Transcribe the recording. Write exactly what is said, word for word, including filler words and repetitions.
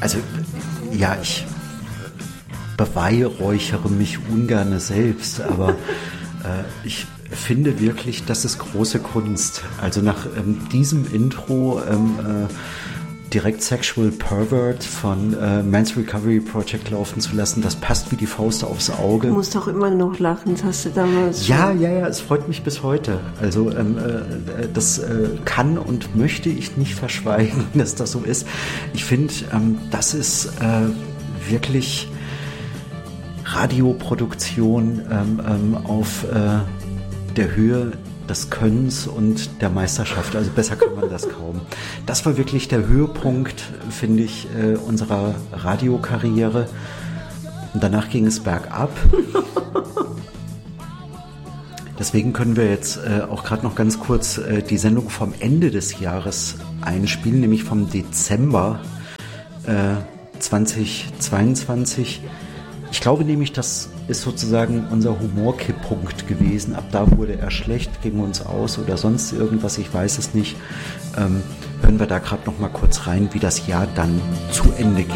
also ja, ich beweihräuchere mich ungerne selbst, aber äh, ich finde wirklich, das ist große Kunst. Also nach ähm, diesem Intro ähm, äh, direkt Sexual Pervert von äh, Men's Recovery Project laufen zu lassen, das passt wie die Faust aufs Auge. Du musst doch immer noch lachen, das hast du damals Ja, schon. ja, ja, es freut mich bis heute. Also ähm, äh, das äh, kann und möchte ich nicht verschweigen, dass das so ist. Ich finde, ähm, das ist äh, wirklich Radioproduktion ähm, ähm, auf äh, der Höhe des Könnens und der Meisterschaft. Also besser kann man das kaum. Das war wirklich der Höhepunkt, finde ich, äh, unserer Radiokarriere. Und danach ging es bergab. Deswegen können wir jetzt äh, auch gerade noch ganz kurz äh, die Sendung vom Ende des Jahres einspielen, nämlich vom Dezember äh, zweitausendzweiundzwanzig. Ich glaube nämlich, das ist sozusagen unser Humorkipppunkt gewesen. Ab da wurde er schlecht, ging uns aus oder sonst irgendwas, ich weiß es nicht. Ähm, hören wir da gerade noch mal kurz rein, wie das Jahr dann zu Ende geht.